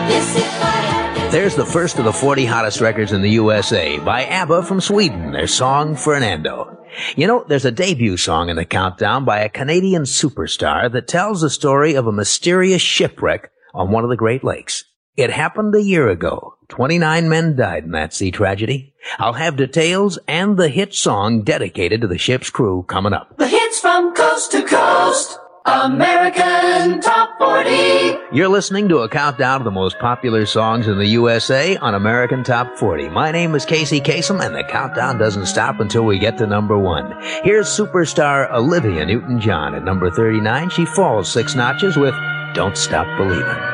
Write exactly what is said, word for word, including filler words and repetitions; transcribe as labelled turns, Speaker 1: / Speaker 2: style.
Speaker 1: There's the first of the forty hottest records in the U S A by ABBA from Sweden, their song Fernando. You know, there's a debut song in the countdown by a Canadian superstar that tells the story of a mysterious shipwreck on one of the Great Lakes. It happened a year ago. twenty-nine men died in that sea tragedy. I'll have details and the hit song dedicated to the ship's crew coming up.
Speaker 2: The hits from coast to coast. American Top forty.
Speaker 1: You're listening to a countdown of the most popular songs in the U S A on American Top forty. My name is Casey Kasem, and the countdown doesn't stop until we get to number one. Here's superstar Olivia Newton-John at number thirty-nine. She falls six notches with Don't Stop Believin'.